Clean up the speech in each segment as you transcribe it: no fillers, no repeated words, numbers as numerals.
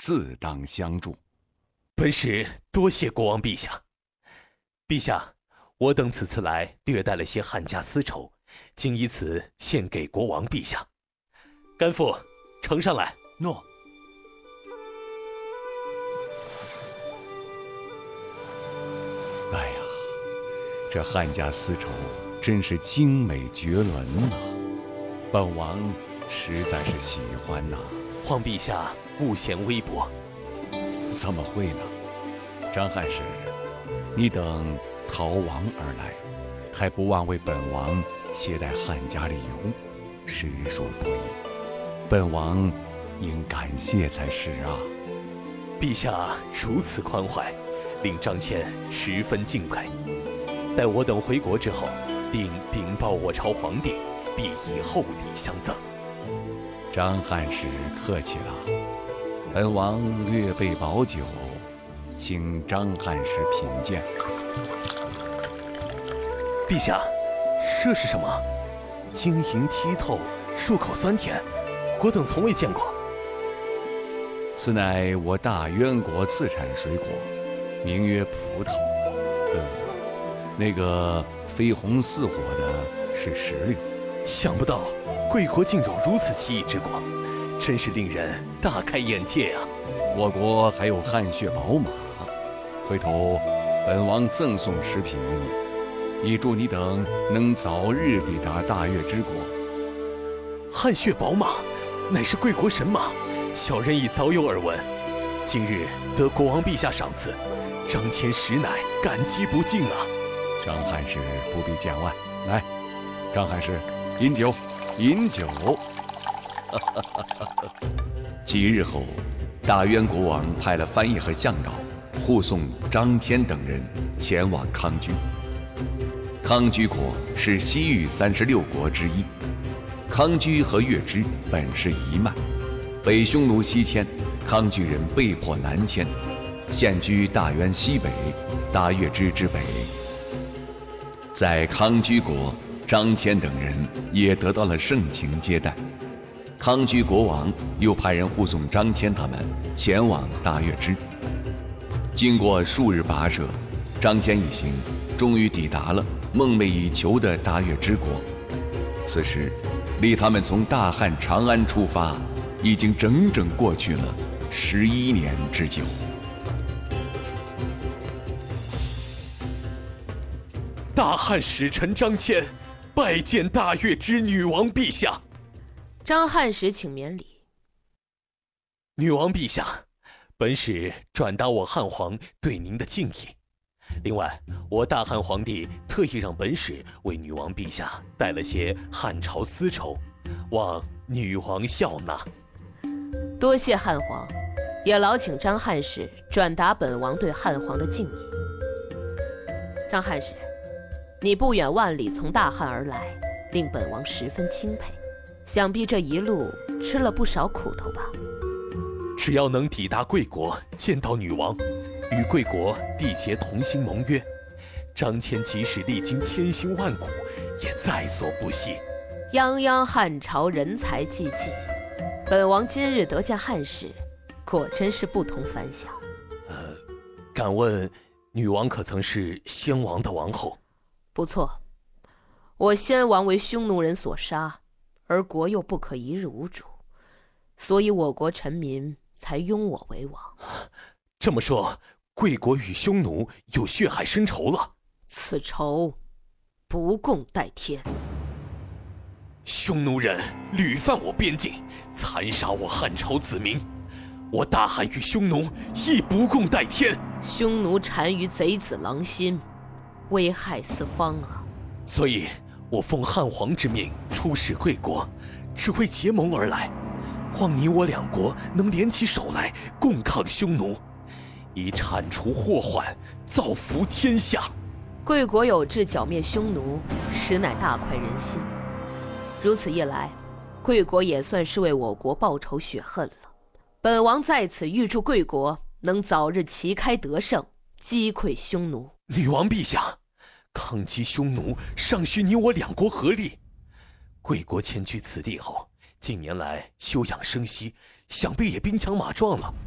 自当相助。 本使多谢国王陛下。陛下，我等此次来略带了些汉家丝绸，今以此献给国王陛下。甘父，呈上来。 诺。 哎呀，这汉家丝绸真是精美绝伦呐！本王实在是喜欢呐。 皇陛下勿嫌微薄。 怎么会呢？张翰使，你等逃亡而来，还不忘为本王携带汉家礼物，实属不易。本王应感谢才是啊。 陛下如此宽怀，令张骞十分敬佩。待我等回国之后，定禀报我朝皇帝，必以厚礼相赠。 张翰使客气了，本王略备宝酒，请张翰使品鉴。 陛下，这是什么？晶莹剔透，入口酸甜，我等从未见过。 此乃我大渊国自产水果，名曰葡萄。那个绯红似火的是石榴。 想不到贵国竟有如此奇异之果，真是令人大开眼界啊！ 我国还有汗血宝马，回头本王赠送10匹于你，以助你等能早日抵达大越之国。 汗血宝马乃是贵国神马，小人已早有耳闻。今日得国王陛下赏赐，张骞实乃感激不尽啊！ 张翰使不必见外，来，张翰使，饮酒，饮酒。几日后，大渊国王派了翻译和向导，护送张骞等人前往康居。康居国是西域36国之一，康居和月支本是一脉，北匈奴西迁，康居人被迫南迁，现居大渊西北，大月支之北。在康居国，张骞等人也得到了盛情接待。康居国王又派人护送张骞他们前往大月支。经过数日跋涉，张骞一行终于抵达了梦寐以求的大月支国。此时，离他们从大汉长安出发，已经整整过去了11年之久。 大汉使臣张骞拜见大月支女王陛下。 张翰使请免礼。 女王陛下，本使转达我汉皇对您的敬意。另外，我大汉皇帝特意让本使为女王陛下带了些汉朝丝绸，望女王笑纳。 多谢汉皇，也劳请张翰使转达本王对汉皇的敬意。张翰使，你不远万里从大汉而来，令本王十分钦佩。想必这一路吃了不少苦头吧？ 只要能抵达贵国，见到女王，与贵国缔结同心盟约，张骞即使历经千辛万苦，也在所不惜。 泱泱汉朝人才济济，本王今日得见汉使，果真是不同凡响。 敢问女王可曾是先王的王后？ 不错，我先王为匈奴人所杀，而国又不可一日无主，所以我国臣民才拥我为王。 这么说，贵国与匈奴有血海深仇了？ 此仇不共戴天。 匈奴人屡犯我边境，残杀我汉朝子民，我大汉与匈奴亦不共戴天。 匈奴单于贼子狼心，危害四方啊！ 所以我奉汉皇之命出使贵国，只为结盟而来，望你我两国能联起手来，共抗匈奴，以铲除祸患，造福天下。 贵国有志剿灭匈奴，实乃大快人心。如此一来，贵国也算是为我国报仇雪恨了。本王在此预祝贵国能早日旗开得胜，击溃匈奴。 女王陛下，抗击匈奴尚需你我两国合力。贵国迁居此地后，近年来休养生息，想必也兵强马壮了。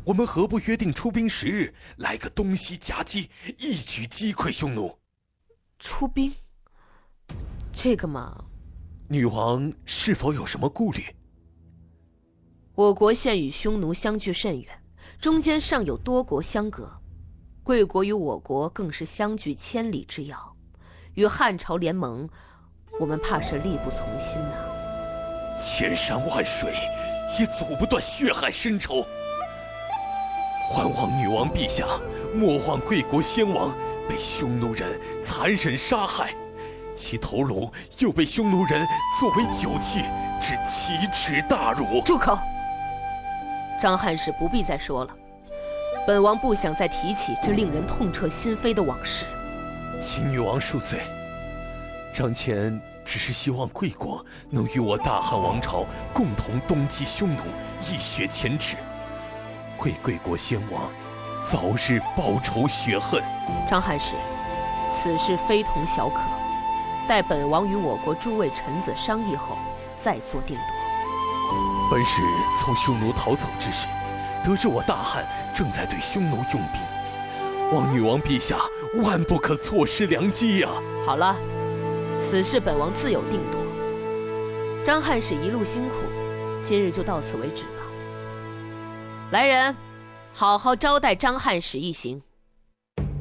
我们何不约定出兵10日，来个东西夹击，一举击溃匈奴？ 出兵？这个嘛， 女王是否有什么顾虑？ 我国现与匈奴相距甚远，中间尚有多国相隔，贵国与我国更是相距千里之遥，与汉朝联盟，我们怕是力不从心呐。 千山万水，也阻不断血海深仇。还望女王陛下，莫忘贵国先王被匈奴人残忍杀害，其头颅又被匈奴人作为酒器，致奇耻大辱。 住口！张翰使不必再说了，本王不想再提起这令人痛彻心扉的往事。 请女王恕罪，张骞只是希望贵国能与我大汉王朝共同东击匈奴，一雪前耻，为贵国先王早日报仇雪恨。 张翰使，此事非同小可，待本王与我国诸位臣子商议后，再做定夺。 本使从匈奴逃走之时，得知我大汉正在对匈奴用兵，望女王陛下万不可错失良机呀！ 好了，此事本王自有定夺。张翰使一路辛苦，今日就到此为止吧。来人，好好招待张翰使一行。